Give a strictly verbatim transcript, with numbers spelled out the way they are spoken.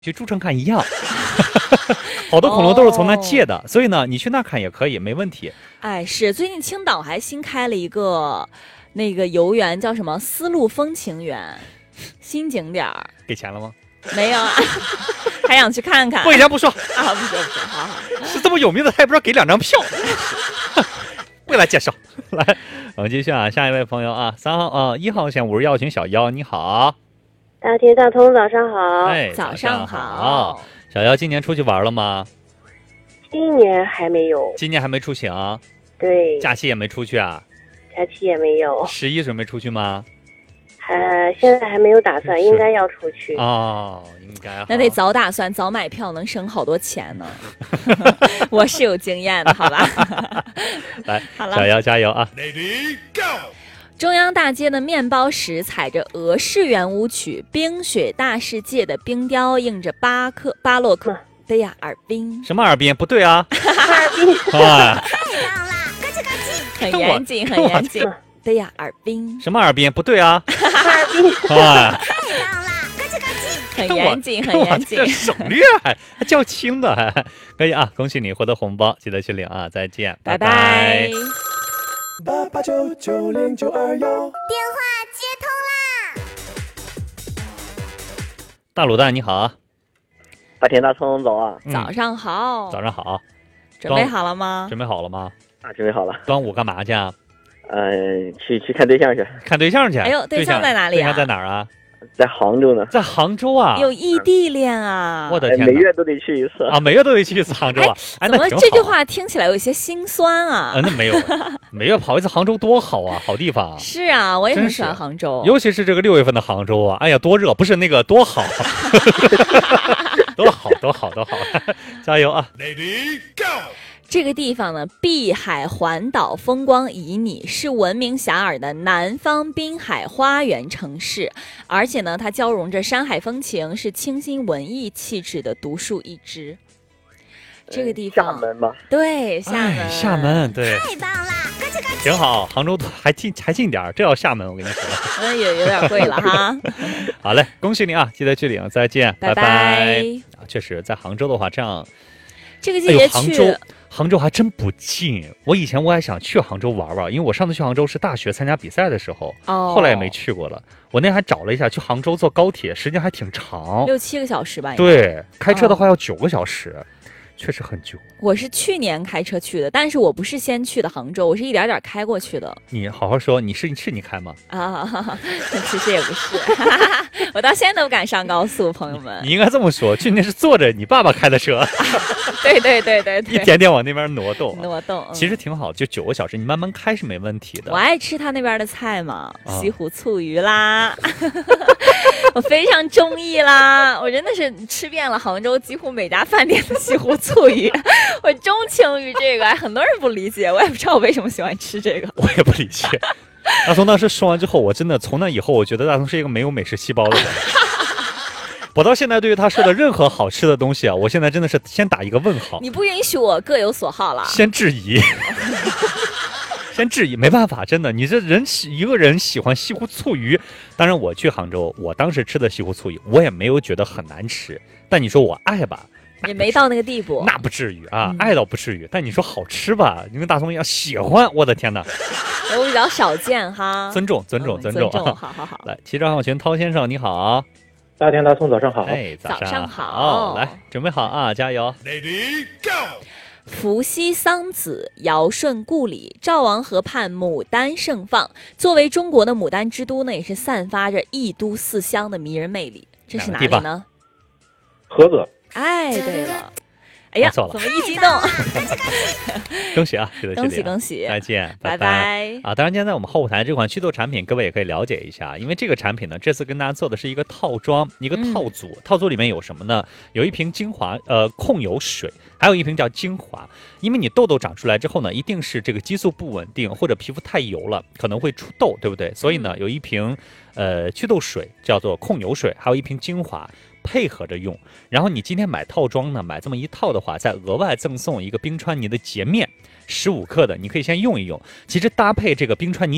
去诸城看一样，好多恐龙都是从那借的，哦、所以呢，你去那看也可以，没问题。 哎，是最近青岛还新开了一个那个游园，叫什么丝路风情园，新景点儿。 给钱了吗？ 没有啊，还想去看看。 不给钱不说啊，不说不说，好好。 是这么有名的，他也不知道给两张票。不给他介绍，来，我们继续啊，下一位朋友啊，三号啊，一号线五十幺群小妖，你好。 大田大通，早上好。 哎， 早上好。 好，小妖今年出去玩了吗？ 今年还没有。 今年还没出行？ 对。 假期也没出去啊？ 假期也没有。 十一准备出去吗？ 呃，现在还没有打算，应该要出去。 哦，应该。 那得早打算，早买票，能省好多钱呢。我是有经验的，好吧？ 来， 好了， 小妖加油啊 ！Lady Go。 中央大街的面包石踩着俄式圆舞曲《冰雪大世界》的冰雕，映着巴克巴洛克的呀尔滨。 什么尔滨？不对啊！ 哈尔滨。 哎， 很严谨，很严谨。对呀尔滨。 什么尔滨？不对啊！ 哈尔滨。 哎， 很严谨，很严谨。 这省略还还较轻的，还可以啊！恭喜你获得红包，记得去领啊！再见， 拜拜。 八八九九零九二幺， 电话接通啦！ 大卤蛋你好啊， 大田大聪早啊！ 嗯、 早上好， 早上好， 准备好了吗？ 准备好了吗？ 啊，准备好了。 端午干嘛去啊？ 呃，去去看对象去。 看对象去？ 哎呦，对象在哪里啊？ 对象在哪儿啊？ 在杭州呢。 在杭州啊？ 有异地恋啊！ 我的天， 每月都得去一次啊！每月都得去一次杭州啊！ 哎，怎么这句话听起来有些心酸啊？ 啊，那没有，每月跑一次杭州多好啊，好地方。 是啊，我也很喜欢杭州， 尤其是这个六月份的杭州啊！哎呀，多热，不是那个多好，多好，多好，多好！加油啊 ！Lady Go。 这个地方呢，碧海环岛，风光旖旎，是闻名遐迩的南方滨海花园城市。而且呢，它交融着山海风情，是清新文艺气质的独树一帜。这个地方， 厦门吧？ 对，厦门， 哎、厦门，对， 太棒了， 挺好。杭州还近还近点儿，这要厦门，我跟你说， 那也有点贵了哈。 好嘞，恭喜你啊，记得去领，再见， 拜拜。 拜拜啊，确实，在杭州的话，这样。 这个季节去、 哎、杭州，杭州还真不近。我以前我还想去杭州玩玩，因为我上次去杭州是大学参加比赛的时候， 哦， 后来也没去过了。我那天还找了一下，去杭州坐高铁时间还挺长， 六七个小时吧。 对，开车的话要九个小时。哦，确实很久。 我是去年开车去的，但是我不是先去的杭州，我是一点点开过去的。 你好好说，你是是你开吗？ 啊，其实也不是，我到现在都不敢上高速，朋友们。 你应该这么说，去年是坐着你爸爸开的车， 对对对对对， 一点点往那边挪动， 挪动，嗯、 其实挺好，就九个小时，你慢慢开是没问题的。 我爱吃他那边的菜嘛， 啊、 西湖醋鱼啦。我非常中意啦！我真的是吃遍了杭州几乎每家饭店的西湖醋鱼，我钟情于这个。很多人不理解，我也不知道我为什么喜欢吃这个。 我也不理解。大葱当时说完之后，我真的从那以后，我觉得大葱是一个没有美食细胞的人。我到现在对于他说的任何好吃的东西啊，我现在真的是先打一个问号。 你不允许我各有所好了。 先质疑。先质疑，没办法，真的，你这人一个人喜欢西湖醋鱼，当然我去杭州，我当时吃的西湖醋鱼，我也没有觉得很难吃，但你说我爱吧， 也没到那个地步， 那不至于啊，嗯、爱倒不至于，但你说好吃吧，你跟大葱一样喜欢，我的天哪， 我比较少见哈， 尊重尊重、嗯、尊重， 尊重，好好好， 来，七张号群涛先生你好， 大田大葱早上好， 哎，早上好，来，准备好啊，加油 ，Lady Go。 伏羲桑梓，尧舜故里，赵王河畔牡丹盛放。作为中国的牡丹之都呢，也是散发着一都四香的迷人魅力。这是哪里呢？ 菏泽。 哎，对了。哎呀，怎么一激动？ 恭喜啊！ 恭喜恭喜！ 再见， 拜拜啊！当然，今天在我们后台这款祛痘产品，各位也可以了解一下，因为这个产品呢，这次跟大家做的是一个套装，一个套组。嗯、套组里面有什么呢？有一瓶精华，呃，控油水，还有一瓶叫精华。因为你痘痘长出来之后呢，一定是这个激素不稳定，或者皮肤太油了，可能会出痘，对不对？所以呢，有一瓶呃祛痘水叫做控油水，还有一瓶精华。配合着用，然后你今天买套装呢，买这么一套的话，再额外赠送一个冰川泥的洁面，十五克的，你可以先用一用。其实搭配这个冰川泥